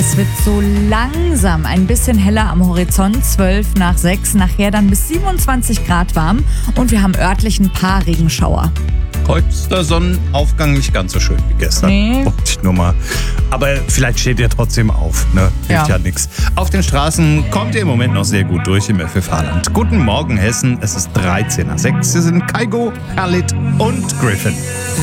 Es wird so langsam ein bisschen heller am Horizont, 12 nach 6, nachher dann bis 27 Grad warm und wir haben örtlich ein paar Regenschauer. Heute ist der Sonnenaufgang nicht ganz so schön wie gestern. Nee. Wollte ich nur mal. Aber vielleicht steht ihr trotzdem auf, ne? Hilft ja nichts. Auf den Straßen kommt ihr im Moment noch sehr gut durch im FFH-Land. Guten Morgen, Hessen. Es ist 13 nach 6. Hier sind Kaigo, Perlit und Griffin.